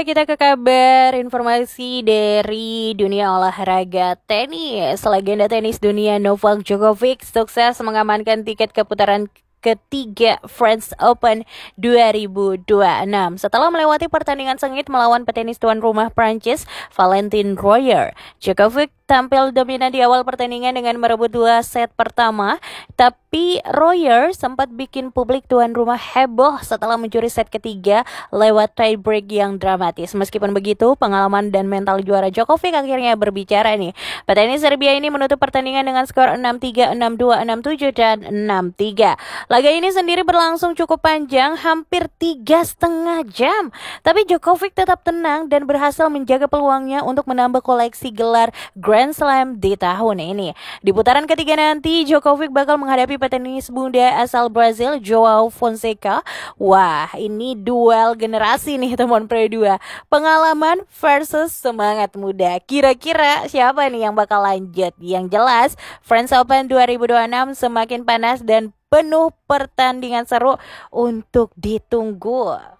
kita ke kabar informasi dari dunia olahraga tenis. Legenda tenis dunia Novak Djokovic sukses mengamankan tiket ke putaran ketiga French Open 2026 setelah melewati pertandingan sengit melawan petenis tuan rumah Prancis Valentin Royer. Djokovic tampil dominan di awal pertandingan dengan merebut 2 set pertama, tapi Royer sempat bikin publik tuan rumah heboh setelah mencuri set ketiga lewat tiebreak yang dramatis. Meskipun begitu, pengalaman dan mental juara Djokovic akhirnya berbicara nih. Petenis Serbia ini menutup pertandingan dengan skor 6-3, 6-2, 6-7, dan 6-3. Laga ini sendiri berlangsung cukup panjang, hampir 3,5 jam. Tapi Djokovic tetap tenang dan berhasil menjaga peluangnya untuk menambah koleksi gelar Grand Slam di tahun ini. Di putaran ketiga nanti, Djokovic bakal menghadapi petenis muda asal Brazil, Joao Fonseca. Wah, ini duel generasi nih teman Pre 2. Pengalaman versus semangat muda. Kira-kira siapa nih yang bakal lanjut? Yang jelas, French Open 2026 semakin panas dan penuh pertandingan seru untuk ditunggu.